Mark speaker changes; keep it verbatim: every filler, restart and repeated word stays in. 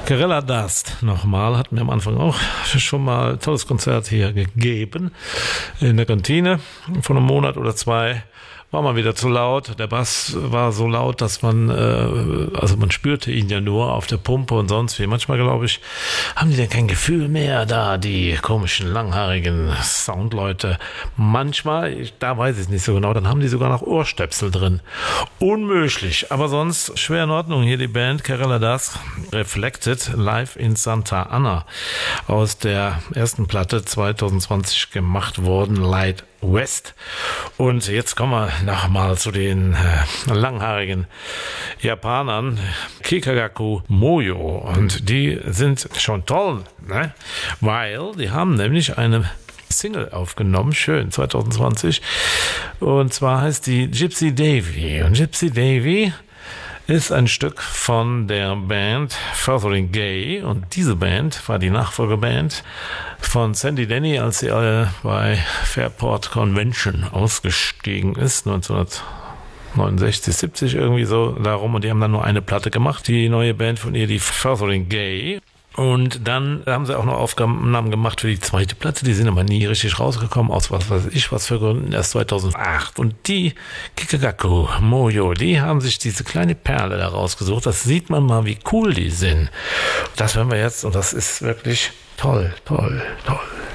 Speaker 1: Gorilla Dust nochmal, hatten wir am Anfang auch schon mal ein tolles Konzert hier gegeben in der Kantine vor einem Monat oder zwei. War mal wieder zu laut. Der Bass war so laut, dass man, äh, also man spürte ihn ja nur auf der Pumpe und sonst wie. Manchmal, glaube ich, haben die denn kein Gefühl mehr da, die komischen, langhaarigen Soundleute. Manchmal, da weiß ich es nicht so genau, dann haben die sogar noch Ohrstöpsel drin. Unmöglich. Aber sonst schwer in Ordnung. Hier die Band Gorilla Dust, Reflected, live in Santa Ana. Aus der ersten Platte zwanzig zwanzig gemacht worden, Light West. Und jetzt kommen wir nochmal zu den äh, langhaarigen Japanern, Kikagaku Moyo. Und die sind schon toll, ne? Weil die haben nämlich eine Single aufgenommen, schön, zwanzig zwanzig. Und zwar heißt die Gypsy Davy. Und Gypsy Davy ist ein Stück von der Band Furthering Gay, und diese Band war die Nachfolgeband von Sandy Denny, als sie äh, bei Fairport Convention ausgestiegen ist, neunzehnhundertneunundsechzig, siebzig irgendwie so darum, und die haben dann nur eine Platte gemacht, die neue Band von ihr, die Furthering Gay. Und dann haben sie auch noch Aufnahmen gemacht für die zweite Platte, die sind aber nie richtig rausgekommen, aus was weiß ich was für Gründen, erst zweitausendacht. Und die Kikagaku Moyo, die haben sich diese kleine Perle da rausgesucht. Das sieht man mal, wie cool die sind. Das hören wir jetzt, und das ist wirklich toll, toll, toll.